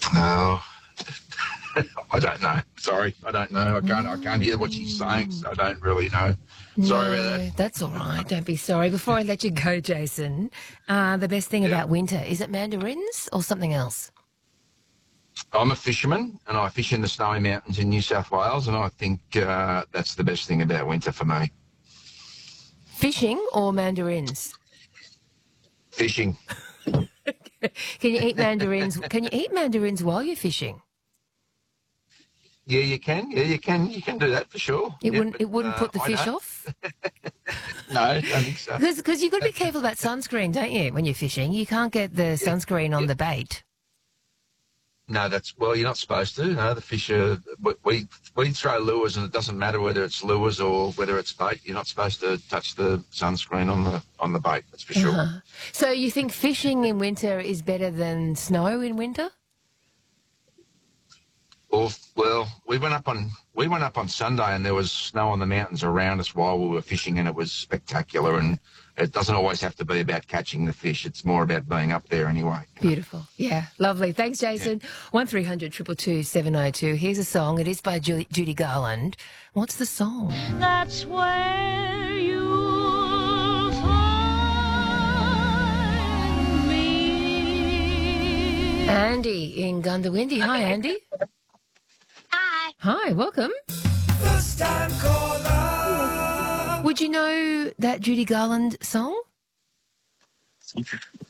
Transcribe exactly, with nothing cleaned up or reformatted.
Oh, I don't know. Sorry, I don't know. I can't. I can't hear what she's saying. So I don't really know. Sorry No, about that. that's all right. Don't be sorry. Before I let you go, Jason, uh, the best thing Yeah. about winter, is it mandarins or something else? I'm a fisherman, and I fish in the Snowy Mountains in New South Wales, and I think uh, that's the best thing about winter for me. Fishing or mandarins? Fishing. Can you eat mandarins? Can you eat mandarins while you're fishing? Yeah, you can. Yeah, you can. You can do that for sure. It Yeah, wouldn't. but, It wouldn't uh, put the I fish don't. off. No, I don't think so. Because because you've got to be careful about sunscreen, don't you? When you're fishing, you can't get the Yeah, sunscreen on yeah. the bait. No, that's well. You're not supposed to. No, the fish are. We we throw lures, and it doesn't matter whether it's lures or whether it's bait. You're not supposed to touch the sunscreen on the on the bait. That's for sure. Uh-huh. So you think fishing in winter is better than snow in winter? Well, well, we went up on we went up on Sunday, and there was snow on the mountains around us while we were fishing, and it was spectacular. And it doesn't always have to be about catching the fish; it's more about being up there anyway. Beautiful. Yeah, lovely. Thanks, Jason. One three hundred two two two seven oh two. Here's a song. It is by Ju- Judy Garland. What's the song? That's where you'll find me. Andy in Gundawindi. Hi, Andy. Hi. Hi, welcome. First time caller. Would you know that Judy Garland song?